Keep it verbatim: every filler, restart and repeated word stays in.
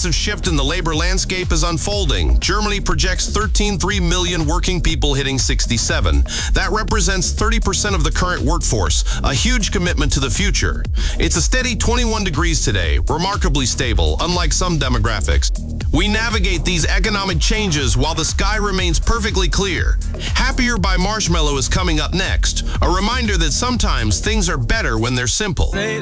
massive shift in the labor landscape is unfolding. Germany projects thirteen point three million working people hitting sixty-seven. That represents thirty percent of the current workforce, a huge commitment to the future. It's a steady twenty-one degrees today, remarkably stable, unlike some demographics. We navigate these economic changes while the sky remains perfectly clear. Happier by Marshmello is coming up next, a reminder that sometimes things are better when they're simple.